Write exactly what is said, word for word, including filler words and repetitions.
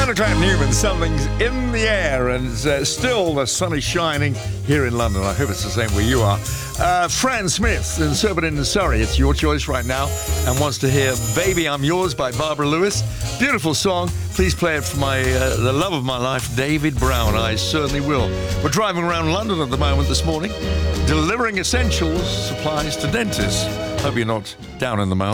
Thunderclap Newman, something's in the air, and uh, still the sun is shining here in London. I hope it's the same where you are. Uh, Fran Smith in Surbiton in Surrey, it's your choice right now, and wants to hear Baby I'm Yours by Barbara Lewis. Beautiful song. Please play it for my uh, the love of my life, David Brown. I certainly will. We're driving around London at the moment this morning, delivering essentials, supplies to dentists. Hope you're not down in the mouth.